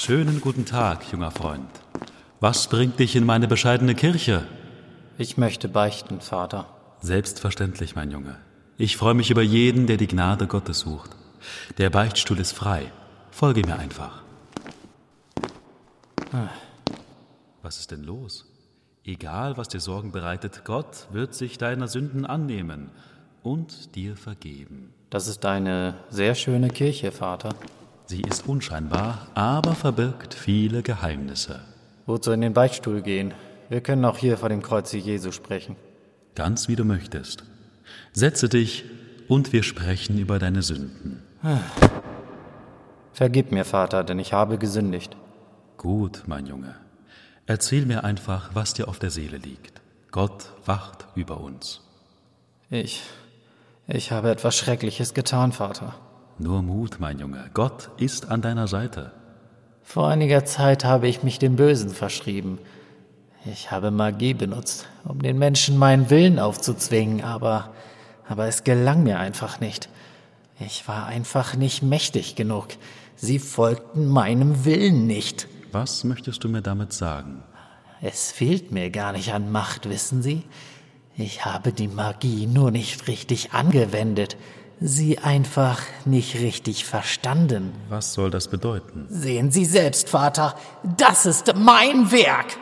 Schönen guten Tag, junger Freund. Was bringt dich in meine bescheidene Kirche? Ich möchte beichten, Vater. Selbstverständlich, mein Junge. Ich freue mich über jeden, der die Gnade Gottes sucht. Der Beichtstuhl ist frei. Folge mir einfach. Was ist denn los? Egal, was dir Sorgen bereitet, Gott wird sich deiner Sünden annehmen und dir vergeben. Das ist eine sehr schöne Kirche, Vater. Sie ist unscheinbar, aber verbirgt viele Geheimnisse. Wozu in den Beichtstuhl gehen? Wir können auch hier vor dem Kreuze Jesu sprechen. Ganz wie du möchtest. Setze dich und wir sprechen über deine Sünden. Vergib mir, Vater, denn ich habe gesündigt. Gut, mein Junge. Erzähl mir einfach, was dir auf der Seele liegt. Gott wacht über uns. Ich habe etwas Schreckliches getan, Vater. Nur Mut, mein Junge. Gott ist an deiner Seite. Vor einiger Zeit habe ich mich dem Bösen verschrieben. Ich habe Magie benutzt, um den Menschen meinen Willen aufzuzwingen, aber es gelang mir einfach nicht. Ich war einfach nicht mächtig genug. Sie folgten meinem Willen nicht. Was möchtest du mir damit sagen? Es fehlt mir gar nicht an Macht, wissen Sie? Ich habe die Magie nur nicht richtig angewendet, sie einfach nicht richtig verstanden. Was soll das bedeuten? Sehen Sie selbst, Vater, das ist mein Werk.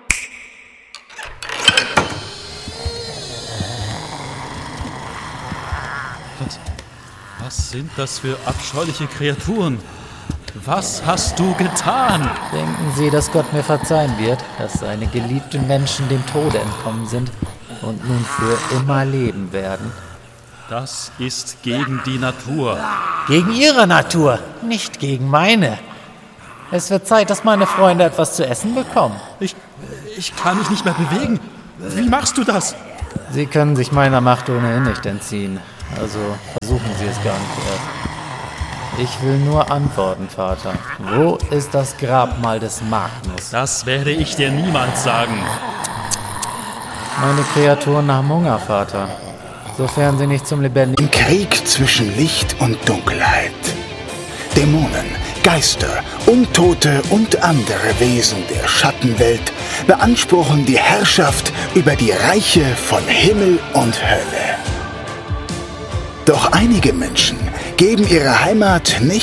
Was sind das für abscheuliche Kreaturen? Was hast du getan? Denken Sie, dass Gott mir verzeihen wird, dass seine geliebten Menschen dem Tode entkommen sind und nun für immer leben werden? Das ist gegen die Natur. Gegen Ihre Natur, nicht gegen meine. Es wird Zeit, dass meine Freunde etwas zu essen bekommen. Ich kann mich nicht mehr bewegen. Wie machst du das? Sie können sich meiner Macht ohnehin nicht entziehen. Also versuchen Sie es gar nicht erst. Ich will nur antworten, Vater. Wo ist das Grabmal des Magnus? Das werde ich dir niemals sagen. Meine Kreaturen haben Hunger, Vater. Sofern sie nicht zum lebendigen... Im Krieg zwischen Licht und Dunkelheit. Dämonen, Geister, Untote und andere Wesen der Schattenwelt beanspruchen die Herrschaft über die Reiche von Himmel und Hölle. Doch einige Menschen geben ihre Heimat nicht